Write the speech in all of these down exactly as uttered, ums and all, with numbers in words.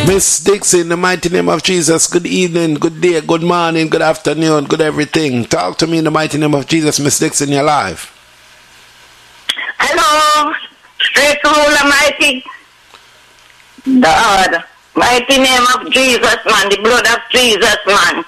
Miss Dixon, in the mighty name of Jesus, good evening, good day, good morning, good afternoon, good everything. Talk to me in the mighty name of Jesus, Miss Dixon, you're live. Hello, straight rule, mighty God, mighty name of Jesus, man, the blood of Jesus, man.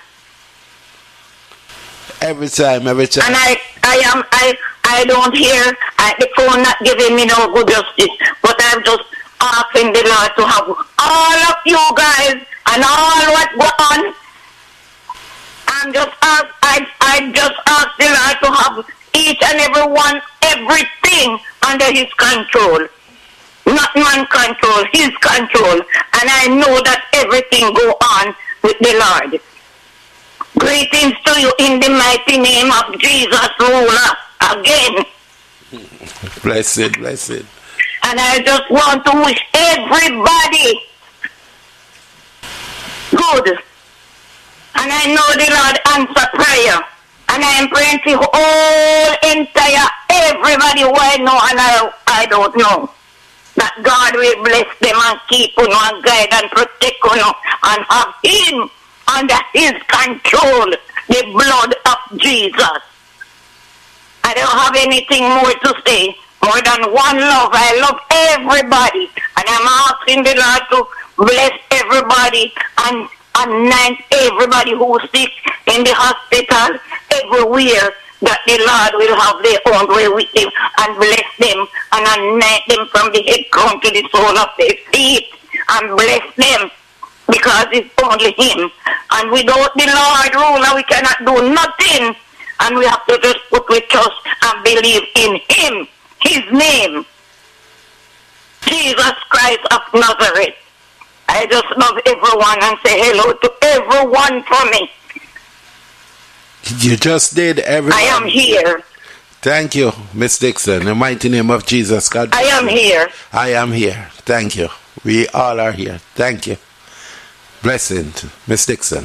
Every time, every time. And I, I am, I, I don't hear, I, the phone not giving me no good justice, but I'm just asking the Lord to have all of you guys and all what go on. I'm just ask, I, I just ask the Lord to have each and every one, everything under His control. Not man control, His control. And I know that everything go on with the Lord. Greetings to you in the mighty name of Jesus, ruler, again. Blessed, blessed. And I just want to wish everybody good. And I know the Lord answer prayer. And I am praying to all entire, everybody who I know and I, I don't know. That God will bless them and keep you and guide and protect you and have Him under His control, the blood of Jesus. I don't have anything more to say, more than one love. I love everybody, and I'm asking the Lord to bless everybody and anoint everybody who's sick in the hospital, everywhere, that the Lord will have their own way with Him and bless them and anoint them from the head crown to the sole of their feet and bless them. Because it's only Him. And without the Lord ruler, we cannot do nothing. And we have to just put with trust and believe in Him. His name. Jesus Christ of Nazareth. I just love everyone and say hello to everyone for me. You just did, everyone. I am here. Thank you, Miss Dixon. In the mighty name of Jesus. God I am here. I am here. Thank you. We all are here. Thank you. Blessing, Miss Dixon.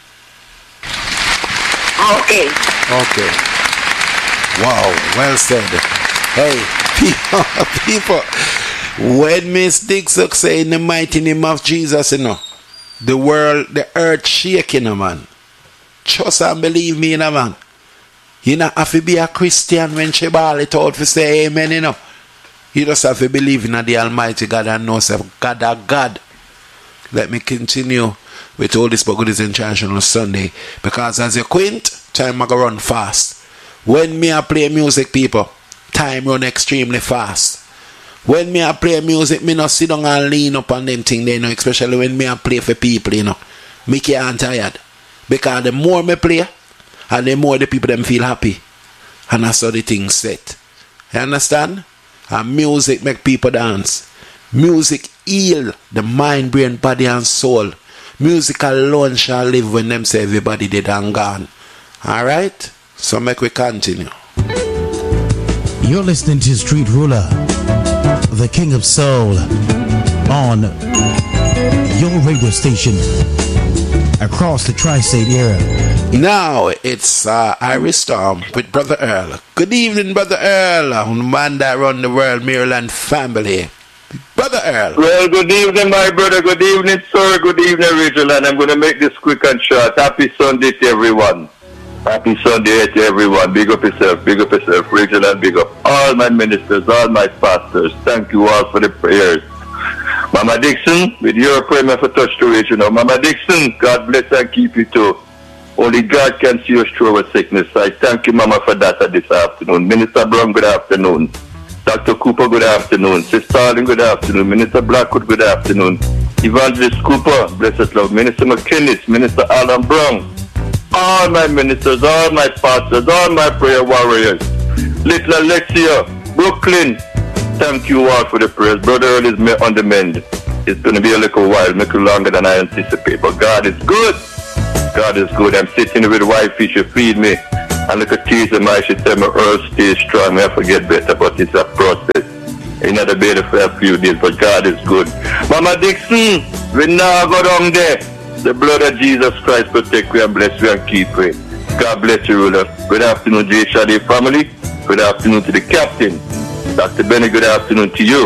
Okay. Okay. Wow, well said. Hey, people, people, when Miss Dixon say in the mighty name of Jesus, you know, the world, the earth shaking, you know, man. Trust and believe me, you know, man. You don't have to be a Christian when she ball it out to say amen, you know. You just have to believe in the Almighty God and know self God are God. Let me continue with all this but goodies international Sunday, because as you quint, time I go run fast. When me I play music, people, time run extremely fast. When me I play music, me not sit down and lean up on them thing, they know, especially when me I play for people, you know. Me can't tired. Because the more me play, and the more the people them feel happy. And that's how the thing set. You understand? And music make people dance. Music heal the mind, brain, body and soul. Music alone shall live when them say everybody dead and gone. Alright? So make we continue. You're listening to Street Ruler, the King of Soul, on your radio station across the tri-state area. Now it's uh, Iris Storm with Brother Earl. Good evening, Brother Earl, the man that run the world, Maryland family. Brother Earl. Well, good evening, my brother. Good evening, sir. Good evening, Rachel. And I'm going to make this quick and short. Happy Sunday to everyone. Happy Sunday to everyone. Big up yourself. Big up yourself, Rachel, and big up all my ministers, all my pastors. Thank you all for the prayers. Mama Dixon, with your prayer for touch to Rachel. Now, Mama Dixon, God bless and keep you too. Only God can see us through our sickness. I thank you, Mama, for that this afternoon. Minister Brown, good afternoon. Doctor Cooper, good afternoon. Sister Starling, good afternoon. Minister Blackwood, good afternoon. Evangelist Cooper, blessed love. Minister McKinnis, Minister Alan Brown. All my ministers, all my pastors, all my prayer warriors. Little Alexia, Brooklyn, thank you all for the prayers. Brother Earl is on the mend. It's going to be a little while, make it longer than I anticipate. But God is good. God is good. I'm sitting with wifey, she feed me. And look at tears in my, she tell me, Earl, stay strong, I forget better, but it's a process. It's not a better for a few days, but God is good. Mama Dixon, we now go down there. The blood of Jesus Christ protect you and bless you and keep you. God bless you, ruler. Good afternoon, Jay Shadi family. Good afternoon to the captain. Doctor Benny, good afternoon to you.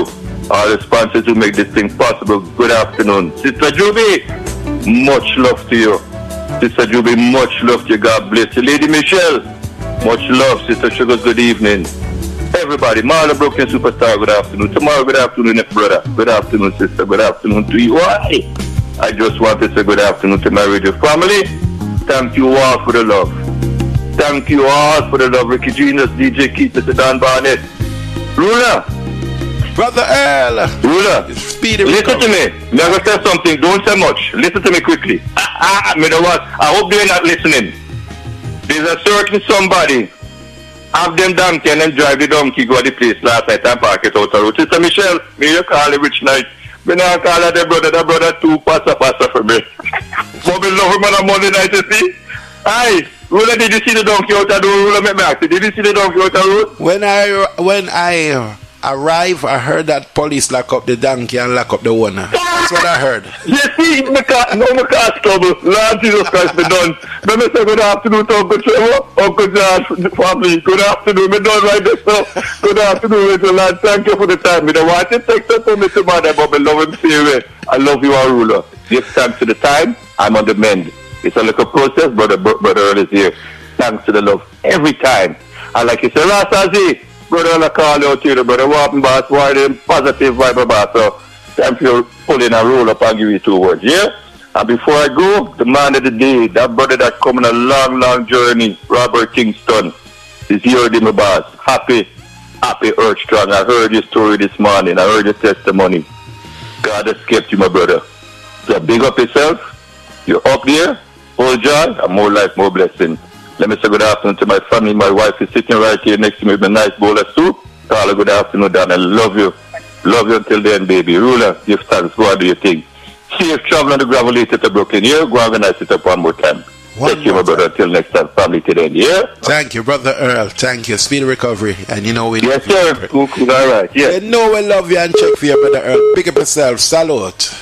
all the sponsors who make this thing possible. Good afternoon. Sister Juby, much love to you. Sister Juby, much love to you. God bless you. Lady Michelle, much love. Sister Sugars, good evening. Everybody, Marla Brooklyn Superstar, good afternoon. Tomorrow, good afternoon, brother. Good afternoon, sister. Good afternoon to you. Why? I just want to say good afternoon to my radio family. Thank you all for the love. Thank you all for the love. Ricky Genius, D J Keith, Mister Don Barnett. Ruler. Brother Earl. Ruler. Speedy Listen to me. I'm going to say something. Don't say much. Listen to me quickly. I, I, I, know what? I hope they're not listening. There's a certain somebody. Have them donkey and then drive the donkey go to the place last night and park it out the road. Sister Michelle, me you call it rich night. Me not call it the brother, the brother too passa passa for me. But me love him on a Monday night, you see. Aye. Ruler, did you see the donkey out the road? Ruler, make me ask you, did you see the donkey out the road? When I, when I arrived, I heard that police lock up the donkey and lock up the owner. That's what I heard. You see, me can't, no, me can't trouble. Lord Jesus Christ, me done. Let me say good afternoon to Uncle Trevor, Uncle George, family. Good afternoon, me done right there, so. Good afternoon, little lad. Thank you for the time. Me don't want to take that for me to mother, but me love him seriously. I love you, our ruler. Give thanks to the time. I'm on the mend. It's a little process, brother. Brother Earl is here. Thanks to the love every time. And like you say, Rastazi, brother, I'll call you out here, brother. Walking boss, why them positive vibe about so. Time for you pulling a roll up and give you two words, yeah? And before I go, the man of the day, that brother that come on a long, long journey, Robert Kingston, is here with my boss. Happy, happy Earth Strong. I heard your story this morning. I heard your testimony. God has kept you, my brother. So big up yourself. You're up there. Hold joy and more life, more blessing. Let me say good afternoon to my family. My wife is sitting right here next to me with a nice bowl of soup. Carla, good afternoon, Dan. I love you. Love you until then, baby. Ruler, give thanks. Go and do your thing. Safe travel on the gravel later to Brooklyn. Yeah, go organize it up one more time. One Thank you, my brother. Until next time, family to the end. Yeah? Thank you, Brother Earl. Thank you. Speedy recovery. And you know we Yes, sir. Cool, cool. All right. Yeah. You know we love you and check for you, Brother Earl. Pick up yourself. Salute.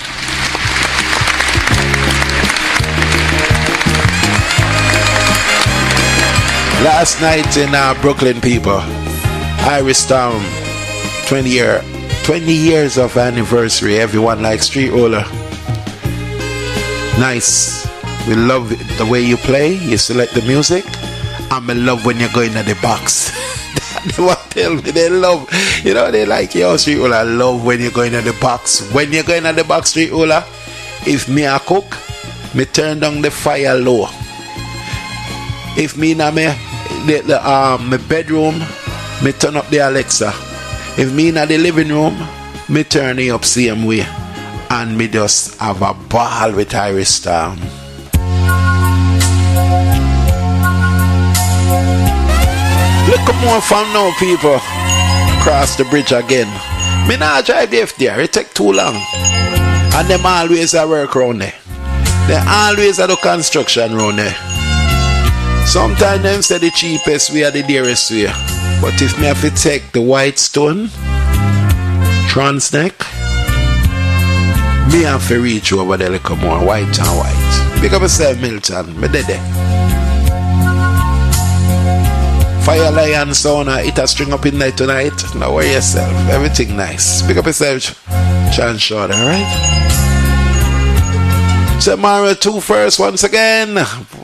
Last night in uh, Brooklyn, people, Irish Storm, twenty year, twenty years of anniversary. Everyone likes Street Roller. Nice. We love the way you play. You select the music. And I love when you're going to the box. They want to tell me they love, you know, they like, yo, Street Roller, I love when you're going to the box. When you're going to the box, Street Roller, if me a cook, me turn down the fire low. If me na me the, the um my bedroom, me turn up the Alexa. If me na the living room, me turn it up same way, and me just have a ball with Irish Storm. Look more fun now, people. Cross the bridge again. Me not drive there, there. It take too long, and them always a work around there. They always a do construction around there. Sometimes them say the cheapest way or the dearest way. But if me have to take the white stone, Transneck, me have to reach over there a little more white and white. Pick up yourself, Milton. Me dead there. Fire Lion sauna, it a string up in night tonight. Now worry yourself. Everything nice. Pick up yourself, Chan Short, alright? So Mario two first once again.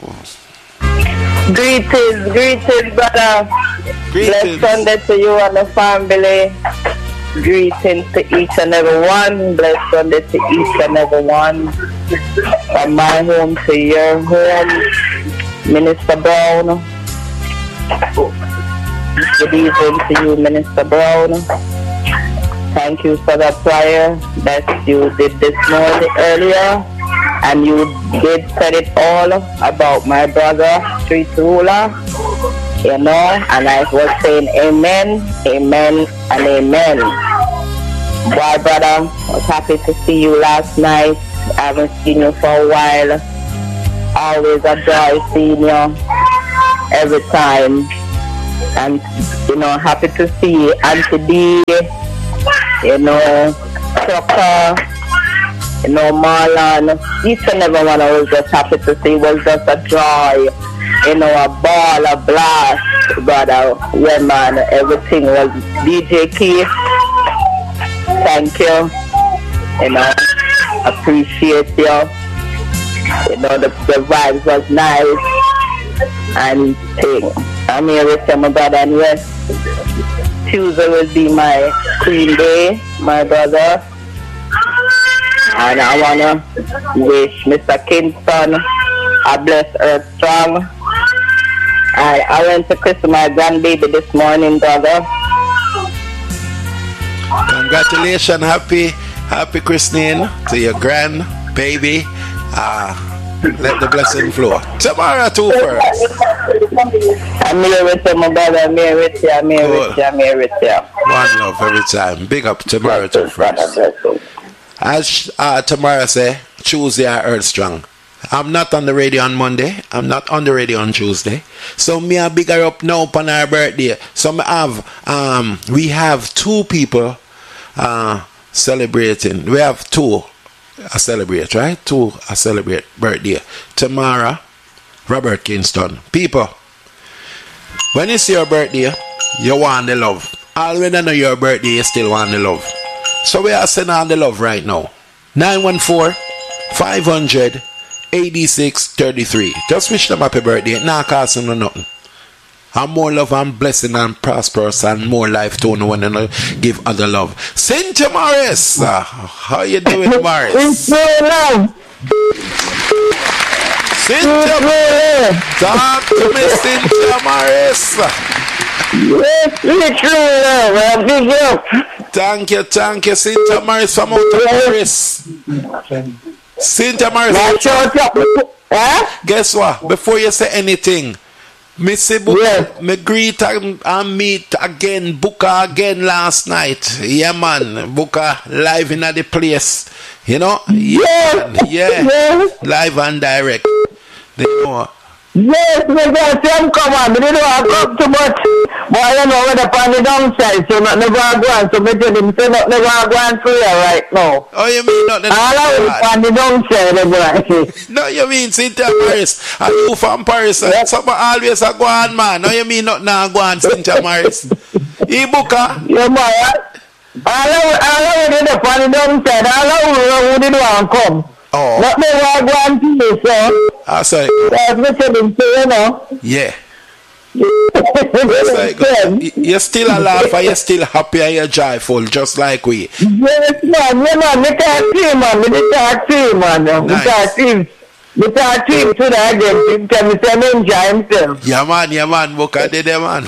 Greetings, greetings, brother. Greetings. Blessed Sunday to you and the family. Greetings to each and every one. Blessed Sunday to each and every one. From my home to your home. Minister Brown. Good evening to you, Minister Brown. Thank you for the prayer that you did this morning earlier. And you did said it all about my brother, Street Ruler, you know, and I was saying amen, amen, and amen. Boy, brother, I was happy to see you last night. I haven't seen you for a while. Always a joy seeing you every time. And, you know, happy to see Auntie D, you know, Trucker, you know, Marlon, each and every one I was just happy to see. It was just a joy, you know, a ball, a blast, brother. Yeah, man, everything was D J Keith. thank you. You know, appreciate you. You know, the, the vibes was nice. And thing. I'm here with you, my brother, and yes, Tuesday will be my Queen Day, my brother. And I wanna wish Mister Kingston a blessed earth strong. I, I went to christen my grandbaby this morning, brother. Congratulations, happy, happy christening to your grandbaby. Uh, let the blessing flow. Tomorrow too first. I'm here with you, my brother. I'm here with you. I'm here with you. I'm here with you. One love every time. Big up tomorrow too first. As uh, tomorrow say, Tuesday I heard strong. I'm not on the radio on Monday. I'm not on the radio on Tuesday. So me a bigger up now upon our birthday. So me have um we have two people uh celebrating. We have two a celebrate, right? Two a celebrate birthday. Tomorrow, Robert Kingston. People, when it's your birthday, you want the love. All when I know your birthday, you still want the love. So we are sending on the love right now. nine one four, five hundred, eighty-six thirty-three. Just wish them happy birthday. It not cost them nothing. And more love and blessing and prosperous and more life to no one and give other love. Cynthia Morris. Uh, how you doing, Morris? Cynthia Morris. Talk to me, Cynthia Morris. Yes, big up. Thank you, thank you, Cynthia Morris from out of Paris. Cynthia Morris. Huh? Guess what? Before you say anything, me see Booker, yes. me greet and, and meet again, Booker again last night. Yeah, man. Booker live in the place. You know? Yeah. Yeah. Yes. Live and direct. You know. Yes, we got them come on. We didn't want to come too much. But I don't know whether on the downside, so not never go on. So we tell him, say not never go on through here right now. Oh, you mean not the downside? On the downside, everybody. No, you mean Cynthia Morris. Are you from Paris? Yes. Someone always a go on, man. No, you mean not now go on, Cynthia Morris. E Booker? Yeah, man. All of it up on the downside. All of it didn't want to come. Oh. Not never go on to you, so. Ah, sorry. That's what you say, you know. Yeah. Like, you're still alive and you're still happy and you're joyful, just like we. Yes, man. Yeah, man. We can't see, man. We can't see, man. We can't see. We can't see him to the again. Tell me, say, enjoy himself. Yeah, man. Yeah, man. Booker did it, man.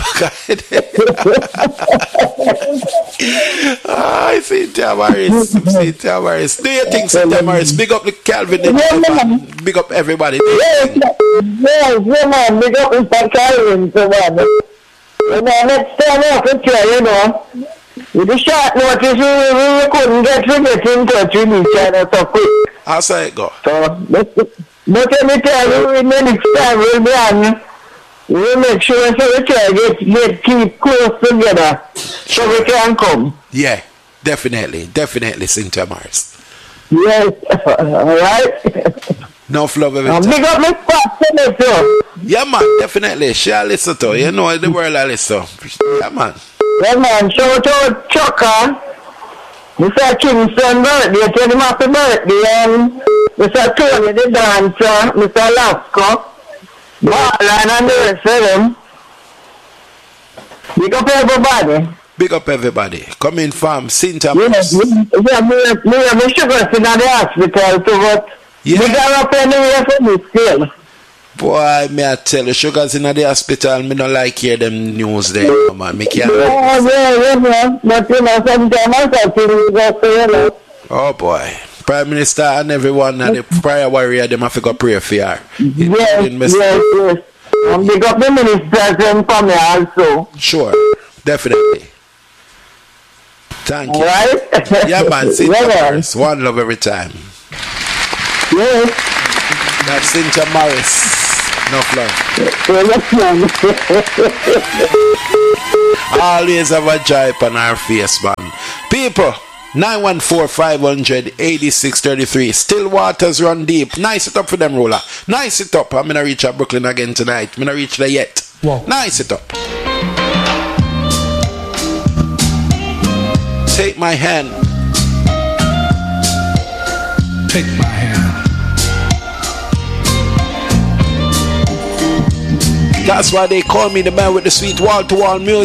Ah, Cynthia Morris. Cynthia Morris. Do you think, Cynthia Morris? Big up the Calvin. Yeah, man. Big up everybody. Yes, yes, yeah, man. Big up Mister Calvin. So, man. You know, next time off the chair, you know. With the short notice, we, we couldn't get to get in touch with each other so quick. How say it go? So, but, but let me tell you, the next time we'll be on, we'll make sure so we can get, get keep close together so we can come. Yeah, definitely, definitely, Cynthia Morris. Yes, all right. Enough love every time. Big up my spot, too. Yeah, man, definitely. She'll listen to you know the world I listen. Yeah, man. Yeah, man. Shout out Chucker. Mister Kingston birthday. Tell him happy birthday. And Mister Tony the dancer. Mister Lasco. Marlon and the rest of them. Big up everybody. Big up everybody. Coming from Cynthia Morris. Yeah, yeah, me have my sugar in the hospital too, but yeah. We got up anywhere for me still. Boy, me I tell you, Sugar's in the hospital. Me don't like hear them news there, man. Me can't. Yeah, yeah, yeah, yeah. But you know, sometimes I feel you go to, you know. Oh boy. Prime Minister and everyone and the prayer warrior, them have to go pray for her. Yes, yes, yes. And big up the ministers and come here also. Sure, definitely. Thank you. Right? Yeah, man. Cynthia yeah, Morris. One love every time. Yes. That's Cynthia Morris. Enough love. Always have a joy on our face, man. People, nine one four, five hundred, eighty-six thirty-three. Still waters run deep. Nice it up for them, Roller. Nice it up. I'm going to reach out Brooklyn again tonight. I'm going to reach there yet. Wow. Nice it up. Take my hand. take my hand. That's why they call me the man with the sweet wall-to-wall music.